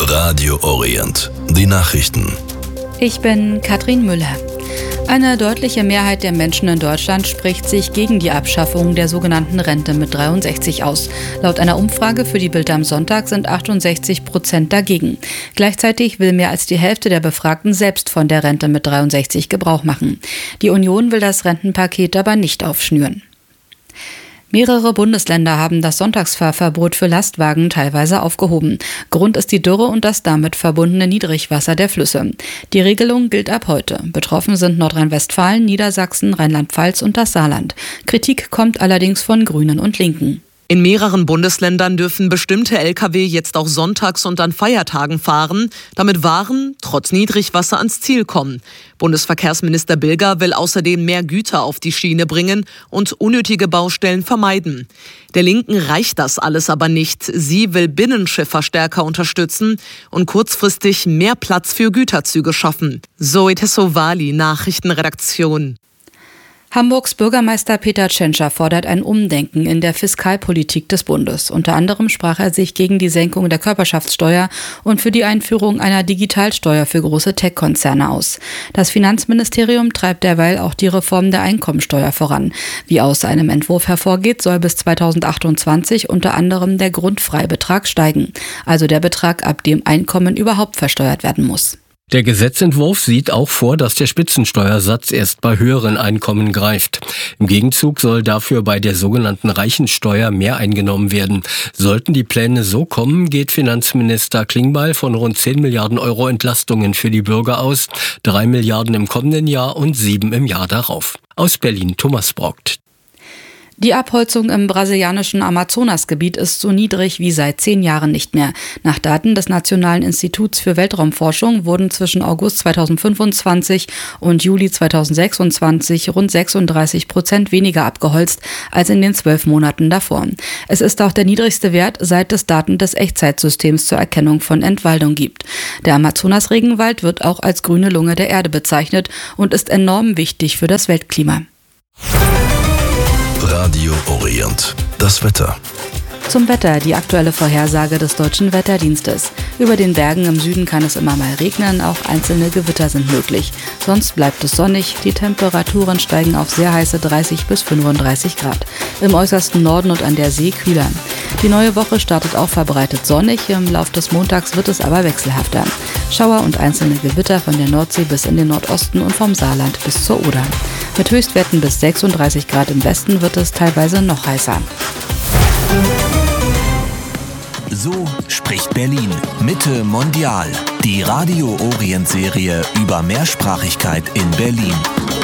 Radio Orient. Die Nachrichten. Ich bin Katrin Müller. Eine deutliche Mehrheit der Menschen in Deutschland spricht sich gegen die Abschaffung der sogenannten Rente mit 63 aus. Laut einer Umfrage für die Bild am Sonntag sind 68% dagegen. Gleichzeitig will mehr als die Hälfte der Befragten selbst von der Rente mit 63 Gebrauch machen. Die Union will das Rentenpaket aber nicht aufschnüren. Mehrere Bundesländer haben das Sonntagsfahrverbot für Lastwagen teilweise aufgehoben. Grund ist die Dürre und das damit verbundene Niedrigwasser der Flüsse. Die Regelung gilt ab heute. Betroffen sind Nordrhein-Westfalen, Niedersachsen, Rheinland-Pfalz und das Saarland. Kritik kommt allerdings von Grünen und Linken. In mehreren Bundesländern dürfen bestimmte Lkw jetzt auch sonntags und an Feiertagen fahren, damit Waren trotz Niedrigwasser ans Ziel kommen. Bundesverkehrsminister Bilger will außerdem mehr Güter auf die Schiene bringen und unnötige Baustellen vermeiden. Der Linken reicht das alles aber nicht. Sie will Binnenschiffer stärker unterstützen und kurzfristig mehr Platz für Güterzüge schaffen. Zoe Tessovali, Nachrichtenredaktion. Hamburgs Bürgermeister Peter Tschentscher fordert ein Umdenken in der Fiskalpolitik des Bundes. Unter anderem sprach er sich gegen die Senkung der Körperschaftssteuer und für die Einführung einer Digitalsteuer für große Tech-Konzerne aus. Das Finanzministerium treibt derweil auch die Reform der Einkommensteuer voran. Wie aus einem Entwurf hervorgeht, soll bis 2028 unter anderem der Grundfreibetrag steigen, also der Betrag, ab dem Einkommen überhaupt versteuert werden muss. Der Gesetzentwurf sieht auch vor, dass der Spitzensteuersatz erst bei höheren Einkommen greift. Im Gegenzug soll dafür bei der sogenannten Reichensteuer mehr eingenommen werden. Sollten die Pläne so kommen, geht Finanzminister Klingbeil von rund 10 Milliarden Euro Entlastungen für die Bürger aus, 3 Milliarden im kommenden Jahr und 7 im Jahr darauf. Aus Berlin Thomas Brockt. Die Abholzung im brasilianischen Amazonasgebiet ist so niedrig wie seit 10 Jahren nicht mehr. Nach Daten des Nationalen Instituts für Weltraumforschung wurden zwischen August 2025 und Juli 2026 rund 36% weniger abgeholzt als in den 12 Monaten davor. Es ist auch der niedrigste Wert, seit es Daten des Echtzeitsystems zur Erkennung von Entwaldung gibt. Der Amazonas-Regenwald wird auch als grüne Lunge der Erde bezeichnet und ist enorm wichtig für das Weltklima. Radio Orient. Das Wetter. Zum Wetter, die aktuelle Vorhersage des Deutschen Wetterdienstes. Über den Bergen im Süden kann es immer mal regnen, auch einzelne Gewitter sind möglich. Sonst bleibt es sonnig, die Temperaturen steigen auf sehr heiße 30 bis 35 Grad. Im äußersten Norden und an der See kühler. Die neue Woche startet auch verbreitet sonnig, im Lauf des Montags wird es aber wechselhafter. Schauer und einzelne Gewitter von der Nordsee bis in den Nordosten und vom Saarland bis zur Oder. Mit Höchstwerten bis 36 Grad im Westen wird es teilweise noch heißer. So spricht Berlin. Mitte Mondial. Die Radio Orient Serie über Mehrsprachigkeit in Berlin.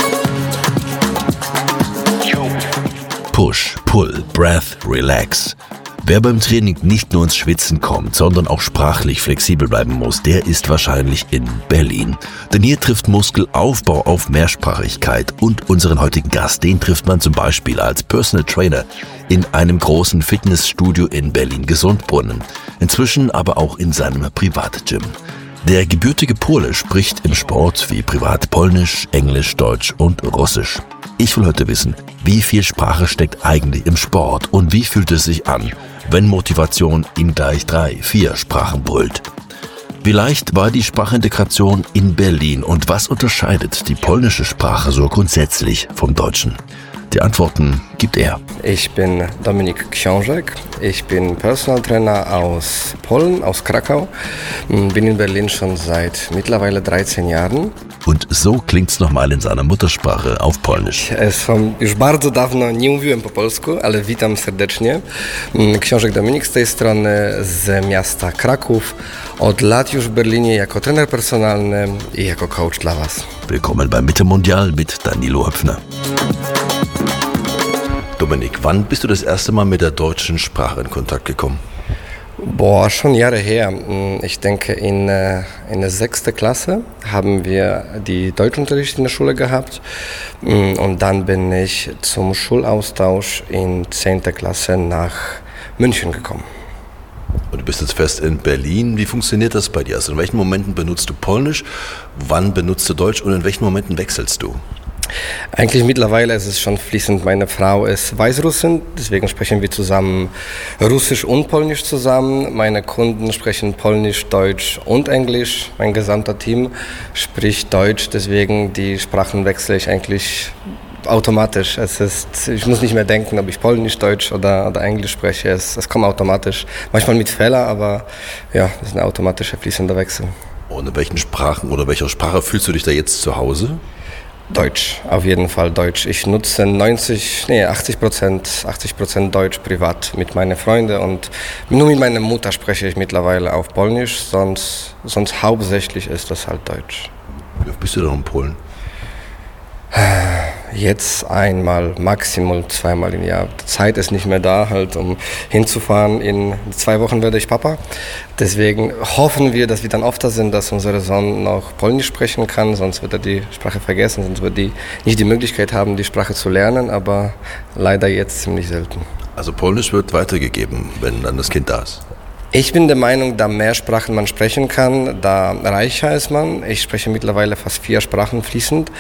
Push, Pull, Breath, Relax. Wer beim Training nicht nur ins Schwitzen kommt, sondern auch sprachlich flexibel bleiben muss, der ist wahrscheinlich in Berlin. Denn hier trifft Muskelaufbau auf Mehrsprachigkeit. Und unseren heutigen Gast, den trifft man zum Beispiel als Personal Trainer in einem großen Fitnessstudio in Berlin-Gesundbrunnen. Inzwischen aber auch in seinem Privatgym. Der gebürtige Pole spricht im Sport wie privat Polnisch, Englisch, Deutsch und Russisch. Ich will heute wissen, wie viel Sprache steckt eigentlich im Sport und wie fühlt es sich an, wenn Motivation in gleich 3, 4 Sprachen brüllt. Wie leicht war die Sprachintegration in Berlin und was unterscheidet die polnische Sprache so grundsätzlich vom Deutschen? Die Antworten gibt er. Ich bin Dominik Książek. Ich bin Personal Trainer aus Polen, aus Krakau. Bin in Berlin schon seit mittlerweile 13 Jahren. Und so klingt's nochmal in seiner Muttersprache auf Polnisch. Już bardzo dawno nie mówiłem po polsku, ale witam serdecznie. Książek Dominik z tej strony, z miasta Kraków. Od lat już w Berlinie jako trener personalny i jako coach dla Was. Willkommen bei Mitte Mondial mit Danilo Höpfner. Dominik, wann bist du das erste Mal mit der deutschen Sprache in Kontakt gekommen? Schon Jahre her. Ich denke, in der 6. Klasse haben wir die Deutschunterricht in der Schule gehabt. Und dann bin ich zum Schulaustausch in 10. Klasse nach München gekommen. Und du bist jetzt fest in Berlin. Wie funktioniert das bei dir? Also in welchen Momenten benutzt du Polnisch, wann benutzt du Deutsch und in welchen Momenten wechselst du? Eigentlich mittlerweile ist es schon fließend. Meine Frau ist Weißrussin, deswegen sprechen wir zusammen Russisch und Polnisch zusammen. Meine Kunden sprechen Polnisch, Deutsch und Englisch. Mein gesamter Team spricht Deutsch, deswegen die Sprachen wechsle ich eigentlich automatisch. Ich muss nicht mehr denken, ob ich Polnisch, Deutsch oder Englisch spreche. Es kommt automatisch. Manchmal mit Fehler, aber ja, das ist ein automatischer fließender Wechsel. Und in welchen Sprachen oder welcher Sprache fühlst du dich da jetzt zu Hause? Deutsch, auf jeden Fall Deutsch. Ich nutze 80% Deutsch privat mit meinen Freunden und nur mit meiner Mutter spreche ich mittlerweile auf Polnisch, sonst hauptsächlich ist das halt Deutsch. Wie oft bist du denn in Polen? Jetzt einmal, maximal zweimal im Jahr. Die Zeit ist nicht mehr da, halt, um hinzufahren. In 2 Wochen werde ich Papa. Deswegen hoffen wir, dass wir dann öfter sind, dass unser Sohn noch Polnisch sprechen kann. Sonst wird er die Sprache vergessen, sonst wird er nicht die Möglichkeit haben, die Sprache zu lernen. Aber leider jetzt ziemlich selten. Also Polnisch wird weitergegeben, wenn dann das Kind da ist? Ich bin der Meinung, da mehr Sprachen man sprechen kann, da reicher ist man. Ich spreche mittlerweile fast 4 Sprachen fließend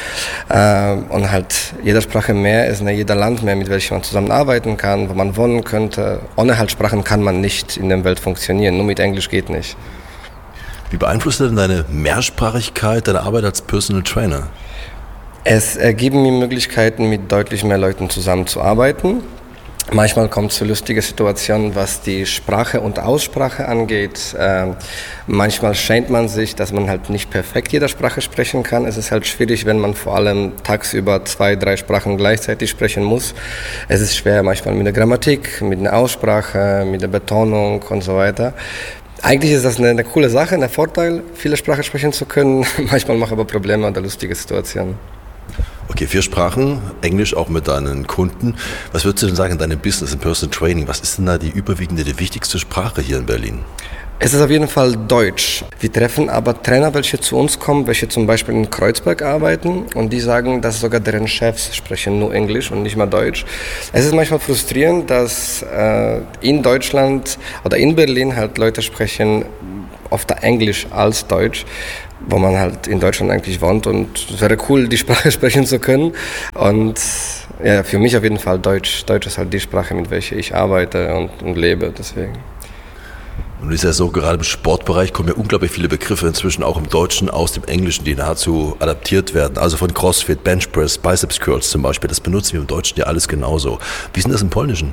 und halt jede Sprache mehr ist jeder Land mehr, mit welchem man zusammenarbeiten kann, wo man wohnen könnte. Ohne halt Sprachen kann man nicht in der Welt funktionieren, nur mit Englisch geht nicht. Wie beeinflusst denn deine Mehrsprachigkeit deine Arbeit als Personal Trainer? Es ergeben mir Möglichkeiten, mit deutlich mehr Leuten zusammenzuarbeiten. Manchmal kommt es zu lustigen Situationen, was die Sprache und Aussprache angeht. Manchmal schämt man sich, dass man halt nicht perfekt jede Sprache sprechen kann. Es ist halt schwierig, wenn man vor allem tagsüber 2, 3 Sprachen gleichzeitig sprechen muss. Es ist schwer manchmal mit der Grammatik, mit der Aussprache, mit der Betonung und so weiter. Eigentlich ist das eine coole Sache, ein Vorteil, viele Sprachen sprechen zu können. Manchmal macht aber Probleme oder lustige Situationen. Okay, 4 Sprachen, Englisch auch mit deinen Kunden. Was würdest du denn sagen in deinem Business, im Personal Training? Was ist denn da die überwiegende, die wichtigste Sprache hier in Berlin? Es ist auf jeden Fall Deutsch. Wir treffen aber Trainer, welche zu uns kommen, welche zum Beispiel in Kreuzberg arbeiten und die sagen, dass sogar deren Chefs sprechen nur Englisch und nicht mal Deutsch. Es ist manchmal frustrierend, dass in Deutschland oder in Berlin halt Leute sprechen oft Englisch als Deutsch, wo man halt in Deutschland eigentlich wohnt und es wäre cool, die Sprache sprechen zu können. Und ja, für mich auf jeden Fall Deutsch. Deutsch ist halt die Sprache, mit welcher ich arbeite und lebe, deswegen. Und es ist ja so, gerade im Sportbereich kommen ja unglaublich viele Begriffe inzwischen auch im Deutschen aus dem Englischen, die nahezu adaptiert werden. Also von Crossfit, Benchpress, Biceps Curls zum Beispiel, das benutzen wir im Deutschen ja alles genauso. Wie ist denn das im Polnischen?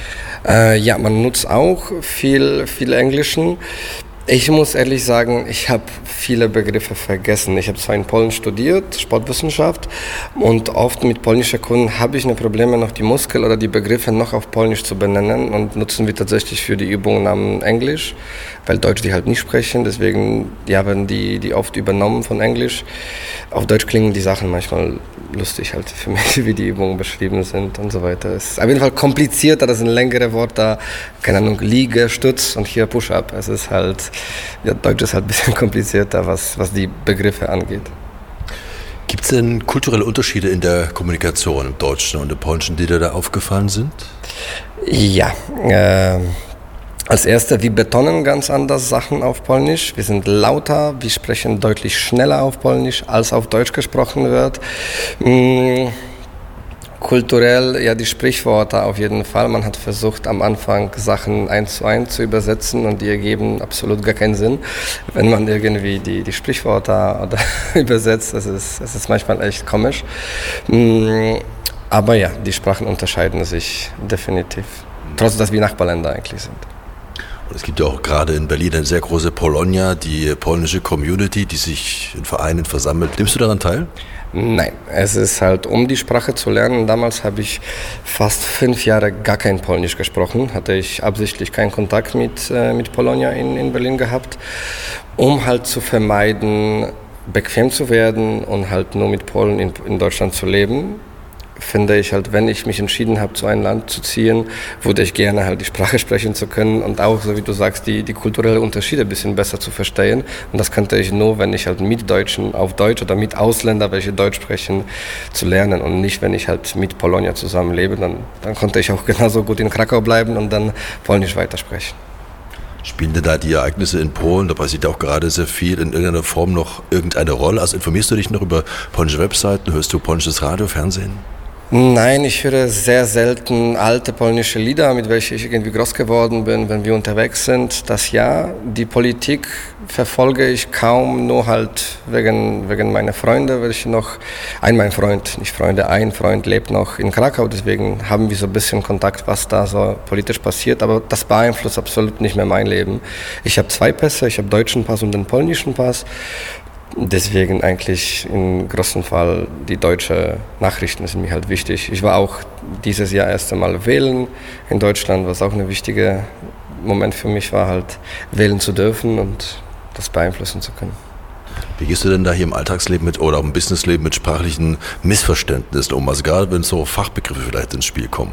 Ja, man nutzt auch viel Englischen. Ich muss ehrlich sagen, ich habe viele Begriffe vergessen. Ich habe zwar in Polen studiert, Sportwissenschaft, und oft mit polnischen Kunden habe ich Probleme, noch die Muskeln oder die Begriffe noch auf Polnisch zu benennen und nutzen wir tatsächlich für die Übungen am Englisch, weil Deutsch die halt nicht sprechen, deswegen werden die oft übernommen von Englisch. Auf Deutsch klingen die Sachen manchmal lustig halt für mich, wie die Übungen beschrieben sind und so weiter. Es ist auf jeden Fall komplizierter, das sind längere Worte, keine Ahnung, Liege, Stütz und hier Push-Up. Es ist halt, ja, Deutsch ist halt ein bisschen komplizierter, was die Begriffe angeht. Gibt es denn kulturelle Unterschiede in der Kommunikation im Deutschen und im Polnischen, die dir da aufgefallen sind? Ja, als Erster, wir betonen ganz anders Sachen auf Polnisch. Wir sind lauter, wir sprechen deutlich schneller auf Polnisch, als auf Deutsch gesprochen wird. Kulturell, ja, die Sprichworte auf jeden Fall. Man hat versucht, am Anfang Sachen 1:1 zu übersetzen und die ergeben absolut gar keinen Sinn, wenn man irgendwie die Sprichworte oder übersetzt. Es ist manchmal echt komisch. Aber ja, die Sprachen unterscheiden sich definitiv. Trotz, dass wir Nachbarländer eigentlich sind. Und es gibt ja auch gerade in Berlin eine sehr große Polonia, die polnische Community, die sich in Vereinen versammelt. Nimmst du daran teil? Nein, es ist halt, um die Sprache zu lernen. Damals habe ich fast 5 Jahre gar kein Polnisch gesprochen. Hatte ich absichtlich keinen Kontakt mit Polonia in Berlin gehabt, um halt zu vermeiden, bequem zu werden und halt nur mit Polen in Deutschland zu leben. Finde ich halt, wenn ich mich entschieden habe, zu einem Land zu ziehen, würde ich gerne halt die Sprache sprechen zu können und auch, so wie du sagst, die kulturellen Unterschiede ein bisschen besser zu verstehen. Und das könnte ich nur, wenn ich halt mit Deutschen auf Deutsch oder mit Ausländern, welche Deutsch sprechen, zu lernen und nicht, wenn ich halt mit Polonia zusammenlebe. Dann konnte ich auch genauso gut in Krakau bleiben und dann Polnisch weitersprechen. Spielen denn da die Ereignisse in Polen, da passiert ja auch gerade sehr viel, in irgendeiner Form noch irgendeine Rolle? Also informierst du dich noch über polnische Webseiten, hörst du polnisches Radio, Fernsehen? Nein, ich höre sehr selten alte polnische Lieder, mit welchen ich irgendwie groß geworden bin, wenn wir unterwegs sind. Das ja, die Politik verfolge ich kaum, nur halt wegen meiner Freunde, welche noch, ein Freund lebt noch in Krakau, deswegen haben wir so ein bisschen Kontakt, was da so politisch passiert, aber das beeinflusst absolut nicht mehr mein Leben. Ich habe 2 Pässe, ich habe deutschen Pass und den polnischen Pass. Deswegen eigentlich im großen Fall die deutschen Nachrichten sind mir halt wichtig. Ich war auch dieses Jahr erst einmal wählen in Deutschland, was auch ein wichtiger Moment für mich war, halt wählen zu dürfen und das beeinflussen zu können. Wie gehst du denn da hier im Alltagsleben oder auch im Businessleben mit sprachlichen Missverständnissen um? Also gerade wenn so Fachbegriffe vielleicht ins Spiel kommen.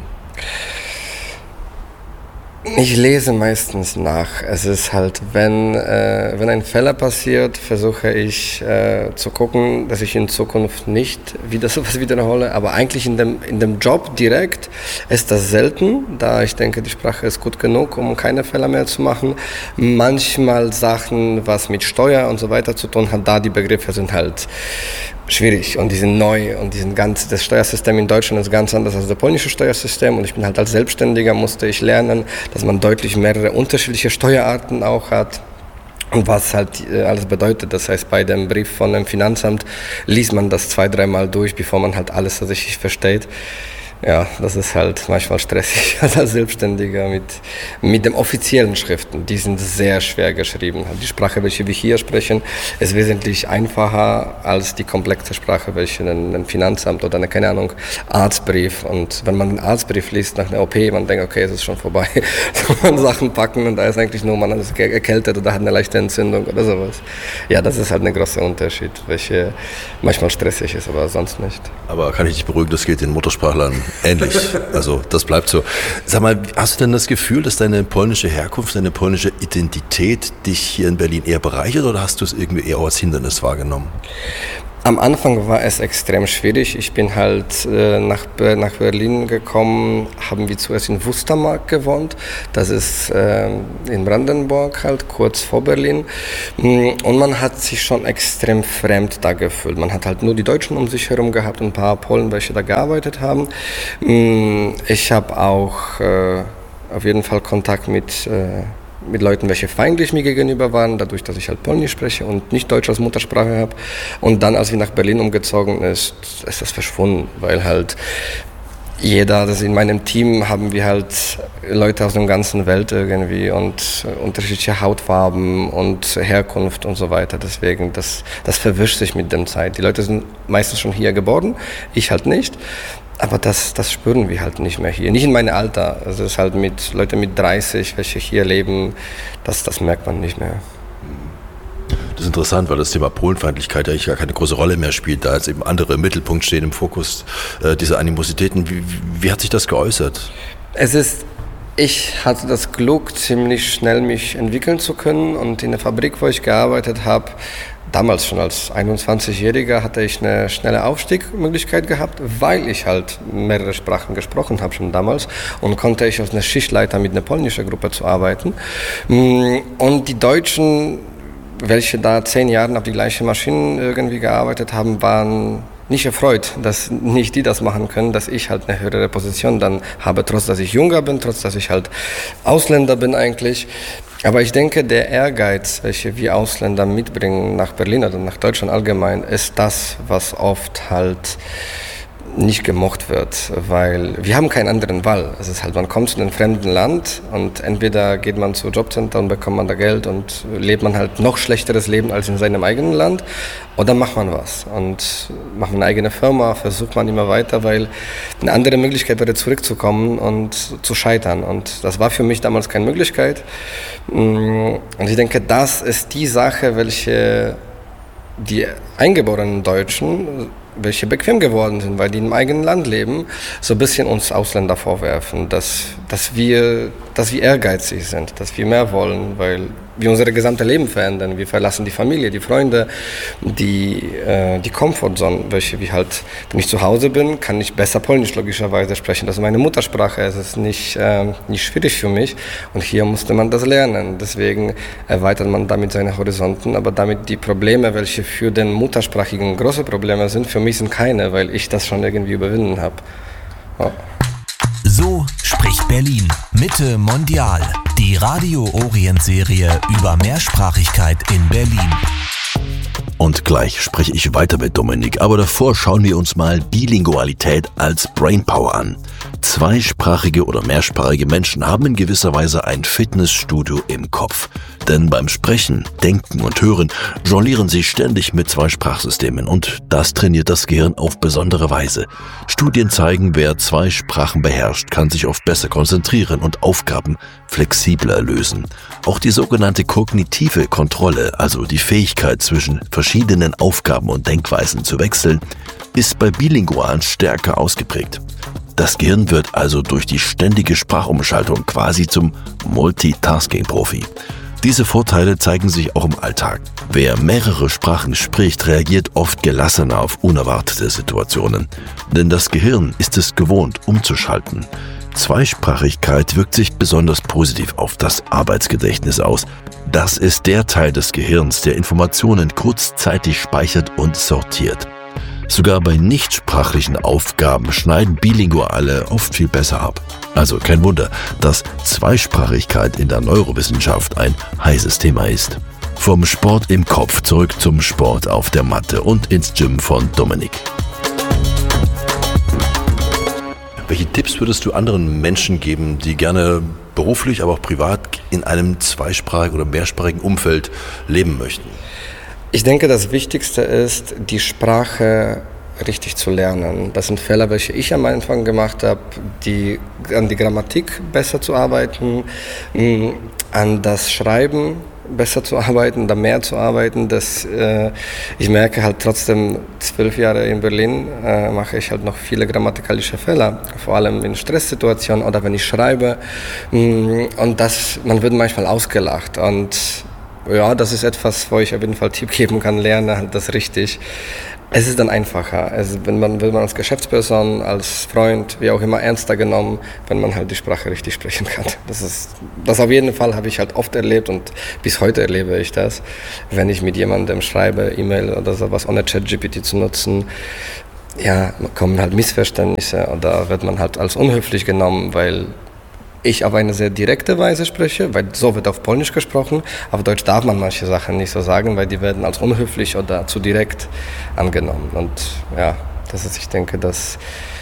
Ich lese meistens nach. Es ist halt, wenn ein Fehler passiert, versuche ich zu gucken, dass ich in Zukunft nicht wieder sowas wiederhole. Aber eigentlich in dem Job direkt ist das selten, da ich denke, die Sprache ist gut genug, um keine Fehler mehr zu machen. Manchmal Sachen, was mit Steuer und so weiter zu tun hat, da die Begriffe sind halt schwierig und die sind neu und das Steuersystem in Deutschland ist ganz anders als das polnische Steuersystem und ich bin halt als Selbstständiger, musste ich lernen, dass man deutlich mehrere unterschiedliche Steuerarten auch hat und was halt alles bedeutet. Das heißt, bei dem Brief von dem Finanzamt liest man das 2-3 Mal durch, bevor man halt alles tatsächlich versteht. Ja, das ist halt manchmal stressig als Selbstständiger mit den offiziellen Schriften. Die sind sehr schwer geschrieben. Die Sprache, welche wir hier sprechen, ist wesentlich einfacher als die komplexe Sprache, welche ein Finanzamt oder keine Ahnung, Arztbrief. Und wenn man einen Arztbrief liest nach einer OP, man denkt, okay, es ist schon vorbei. Man Sachen packen und da ist eigentlich nur, man ist erkältet oder hat eine leichte Entzündung oder sowas. Ja, das ist halt ein großer Unterschied, welche manchmal stressig ist, aber sonst nicht. Aber kann ich dich beruhigen, das geht den Muttersprachlern ähnlich. Also das bleibt so. Sag mal, hast du denn das Gefühl, dass deine polnische Herkunft, deine polnische Identität dich hier in Berlin eher bereichert oder hast du es irgendwie eher als Hindernis wahrgenommen? Am Anfang war es extrem schwierig. Ich bin halt nach Berlin gekommen, haben wir zuerst in Wustermark gewohnt. Das ist in Brandenburg halt, kurz vor Berlin. Und man hat sich schon extrem fremd da gefühlt. Man hat halt nur die Deutschen um sich herum gehabt und ein paar Polen, welche da gearbeitet haben. Ich habe auch auf jeden Fall Kontakt mit Leuten, welche feindlich mir gegenüber waren, dadurch, dass ich halt Polnisch spreche und nicht Deutsch als Muttersprache habe. Und dann, als wir nach Berlin umgezogen ist das verschwunden, weil halt in meinem Team haben wir halt Leute aus der ganzen Welt irgendwie und unterschiedliche Hautfarben und Herkunft und so weiter. Deswegen, das verwischt sich mit der Zeit. Die Leute sind meistens schon hier geboren, ich halt nicht. Aber das spüren wir halt nicht mehr hier. Nicht in meinem Alter. Also es ist halt mit Leuten mit 30, welche hier leben, das merkt man nicht mehr. Das ist interessant, weil das Thema Polenfeindlichkeit eigentlich gar keine große Rolle mehr spielt, da jetzt eben andere im Mittelpunkt stehen, im Fokus dieser Animositäten. Wie hat sich das geäußert? Ich hatte das Glück, ziemlich schnell mich entwickeln zu können und in der Fabrik, wo ich gearbeitet habe, damals schon als 21-Jähriger hatte ich eine schnelle Aufstiegsmöglichkeit gehabt, weil ich halt mehrere Sprachen gesprochen habe schon damals und konnte ich als eine Schichtleiter mit einer polnischen Gruppe zu arbeiten. Und die Deutschen, welche da 10 Jahre auf die gleichen Maschinen irgendwie gearbeitet haben, waren nicht erfreut, dass nicht die das machen können, dass ich halt eine höhere Position dann habe, trotz dass ich jünger bin, trotz dass ich halt Ausländer bin eigentlich. Aber ich denke, der Ehrgeiz, welche wir Ausländer mitbringen nach Berlin oder nach Deutschland allgemein, ist das, was oft halt nicht gemocht wird, weil wir haben keinen anderen Wahl. Es ist halt, man kommt zu einem fremden Land und entweder geht man zu Jobcenter und bekommt man da Geld und lebt man halt noch schlechteres Leben als in seinem eigenen Land oder macht man was und macht man eine eigene Firma, versucht man immer weiter, weil eine andere Möglichkeit wäre zurückzukommen und zu scheitern und das war für mich damals keine Möglichkeit und ich denke, das ist die Sache, welche die eingeborenen Deutschen, welche bequem geworden sind, weil die im eigenen Land leben, so ein bisschen uns Ausländer vorwerfen, dass wir ehrgeizig sind, dass wir mehr wollen, weil wie unser gesamtes Leben verändern. Wir verlassen die Familie, die Freunde, die Comfortzone, welche wie halt, wenn ich zu Hause bin, kann ich besser Polnisch logischerweise sprechen. Das ist meine Muttersprache, es ist nicht schwierig für mich und hier musste man das lernen. Deswegen erweitert man damit seine Horizonten, aber damit die Probleme, welche für den Muttersprachigen große Probleme sind, für mich sind keine, weil ich das schon irgendwie überwinden habe. Ja. So spricht Berlin. Mitte Mondial. Die Radio Orient-Serie über Mehrsprachigkeit in Berlin. Und gleich spreche ich weiter mit Dominik, aber davor schauen wir uns mal Bilingualität als Brainpower an. Zweisprachige oder mehrsprachige Menschen haben in gewisser Weise ein Fitnessstudio im Kopf. Denn beim Sprechen, Denken und Hören jonglieren sie ständig mit zwei Sprachsystemen und das trainiert das Gehirn auf besondere Weise. Studien zeigen, wer zwei Sprachen beherrscht, kann sich oft besser konzentrieren und Aufgaben flexibler lösen. Auch die sogenannte kognitive Kontrolle, also die Fähigkeit zwischen verschiedenen Aufgaben und Denkweisen zu wechseln, ist bei Bilingualen stärker ausgeprägt. Das Gehirn wird also durch die ständige Sprachumschaltung quasi zum Multitasking-Profi. Diese Vorteile zeigen sich auch im Alltag. Wer mehrere Sprachen spricht, reagiert oft gelassener auf unerwartete Situationen. Denn das Gehirn ist es gewohnt, umzuschalten. Zweisprachigkeit wirkt sich besonders positiv auf das Arbeitsgedächtnis aus. Das ist der Teil des Gehirns, der Informationen kurzzeitig speichert und sortiert. Sogar bei nichtsprachlichen Aufgaben schneiden Bilinguale oft viel besser ab. Also kein Wunder, dass Zweisprachigkeit in der Neurowissenschaft ein heißes Thema ist. Vom Sport im Kopf zurück zum Sport auf der Matte und ins Gym von Dominik. Welche Tipps würdest du anderen Menschen geben, die gerne beruflich, aber auch privat in einem zweisprachigen oder mehrsprachigen Umfeld leben möchten? Ich denke, das Wichtigste ist, die Sprache richtig zu lernen. Das sind Fehler, welche ich am Anfang gemacht habe, an die Grammatik besser zu arbeiten, an das Schreiben besser zu arbeiten, da mehr zu arbeiten. Ich merke halt trotzdem, 12 Jahre in Berlin mache ich halt noch viele grammatikalische Fehler, vor allem in Stresssituationen oder wenn ich schreibe. Und man wird manchmal ausgelacht und ja, das ist etwas, wo ich auf jeden Fall Tipp geben kann, lerne halt das richtig. Es ist dann einfacher. Wenn man als Geschäftsperson, als Freund, wie auch immer, ernster genommen, wenn man halt die Sprache richtig sprechen kann. Das auf jeden Fall habe ich halt oft erlebt und bis heute erlebe ich das. Wenn ich mit jemandem schreibe, E-Mail oder sowas, ohne ChatGPT zu nutzen, ja, kommen halt Missverständnisse oder wird man halt als unhöflich genommen, weil ich auf eine sehr direkte Weise spreche, weil so wird auf Polnisch gesprochen. Auf Deutsch darf man manche Sachen nicht so sagen, weil die werden als unhöflich oder zu direkt angenommen. Und ja, ich denke, das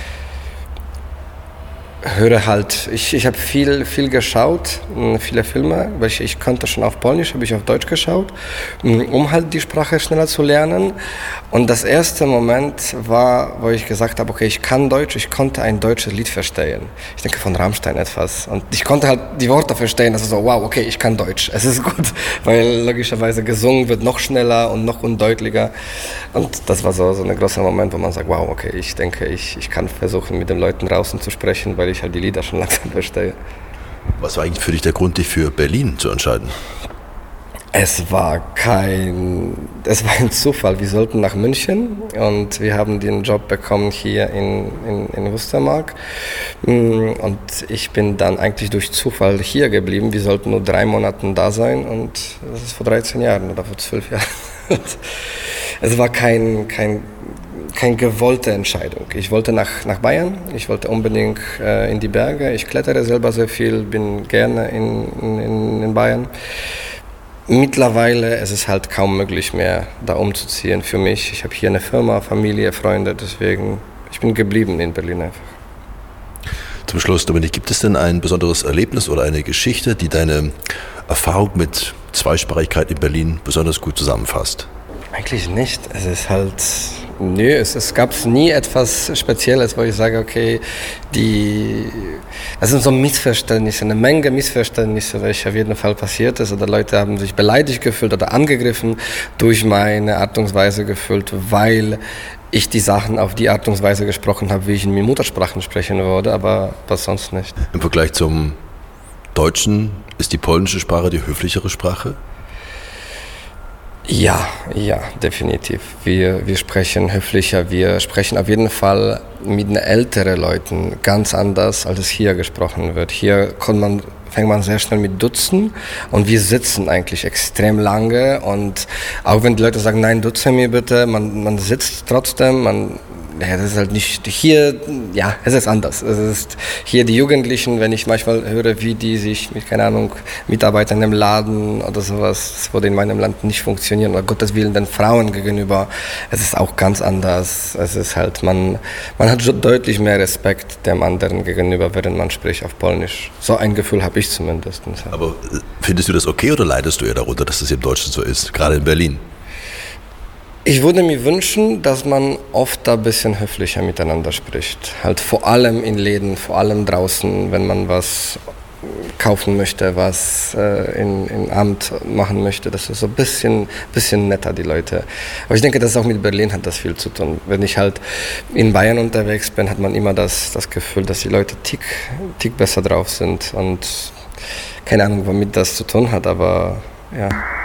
höre halt, ich habe viel geschaut, viele Filme, welche ich konnte schon auf Polnisch, habe ich auf Deutsch geschaut, um halt die Sprache schneller zu lernen. Und das erste Moment war, wo ich gesagt habe, okay, ich kann Deutsch, ich konnte ein deutsches Lied verstehen. Ich denke von Rammstein etwas. Und ich konnte halt die Worte verstehen, also so, wow, okay, ich kann Deutsch. Es ist gut, weil logischerweise gesungen wird noch schneller und noch undeutlicher. Und das war so ein großer Moment, wo man sagt, wow, okay, ich denke, ich kann versuchen, mit den Leuten draußen zu sprechen, weil ich halt die Lieder schon langsam verstehe. Was war eigentlich für dich der Grund, dich für Berlin zu entscheiden? Es war ein Zufall. Wir sollten nach München und wir haben den Job bekommen hier in Wustermark. Und ich bin dann eigentlich durch Zufall hier geblieben. Wir sollten nur 3 Monate da sein und das ist vor 13 Jahren oder vor 12 Jahren. Es war keine gewollte Entscheidung. Ich wollte nach Bayern, ich wollte unbedingt in die Berge. Ich klettere selber sehr viel, bin gerne in Bayern. Mittlerweile ist es halt kaum möglich mehr, da umzuziehen für mich. Ich habe hier eine Firma, Familie, Freunde, deswegen ich bin geblieben in Berlin einfach. Zum Schluss, Dominik, gibt es denn ein besonderes Erlebnis oder eine Geschichte, die deine Erfahrung mit Zweisprachigkeit in Berlin besonders gut zusammenfasst? Eigentlich nicht. Es ist halt, es gab nie etwas Spezielles, wo ich sage, okay, das sind so Missverständnisse, eine Menge Missverständnisse, welche auf jeden Fall passiert ist. Oder Leute haben sich beleidigt gefühlt oder angegriffen durch meine Art und Weise gefühlt, weil ich die Sachen auf die Art und Weise gesprochen habe, wie ich in meinen Muttersprachen sprechen würde, aber was sonst nicht. Im Vergleich zum Deutschen ist die polnische Sprache die höflichere Sprache? Ja, definitiv. Wir sprechen höflicher, wir sprechen auf jeden Fall mit den älteren Leuten ganz anders, als es hier gesprochen wird. Hier fängt man sehr schnell mit Duzen und wir sitzen eigentlich extrem lange und auch wenn die Leute sagen, nein, duze mir bitte, man sitzt trotzdem, das ist halt nicht hier, es ist anders. Es ist hier die Jugendlichen, wenn ich manchmal höre, wie die sich mit, keine Ahnung, Mitarbeitern im Laden oder sowas, das würde in meinem Land nicht funktionieren, oder Gottes Willen den Frauen gegenüber, es ist auch ganz anders. Es ist halt, man hat schon deutlich mehr Respekt dem anderen gegenüber, während man spricht auf Polnisch. So ein Gefühl habe ich zumindest. Aber findest du das okay oder leidest du eher darunter, dass das im Deutschen so ist, gerade in Berlin? Ich würde mir wünschen, dass man oft ein bisschen höflicher miteinander spricht. Halt vor allem in Läden, vor allem draußen, wenn man was kaufen möchte, was im Amt machen möchte. Das ist so ein bisschen netter, die Leute. Aber ich denke, das auch mit Berlin hat das viel zu tun. Wenn ich halt in Bayern unterwegs bin, hat man immer das Gefühl, dass die Leute tick besser drauf sind. Und keine Ahnung, womit das zu tun hat, aber ja.